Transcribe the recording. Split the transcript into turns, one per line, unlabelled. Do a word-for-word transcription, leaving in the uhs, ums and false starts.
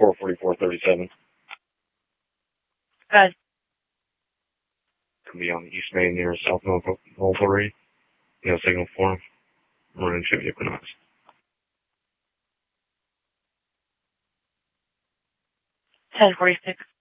four forty-four thirty-seven.
Good.
Could be on the East Main near South Mulberry. You know, signal for him. Running Chevy Equinox.
ten forty-six.